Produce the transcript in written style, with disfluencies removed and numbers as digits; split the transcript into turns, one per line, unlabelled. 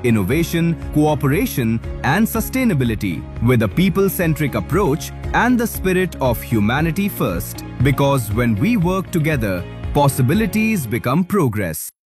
innovation, cooperation, and sustainability with a people-centric approach and the spirit of humanity first. Because when we work together, possibilities become progress.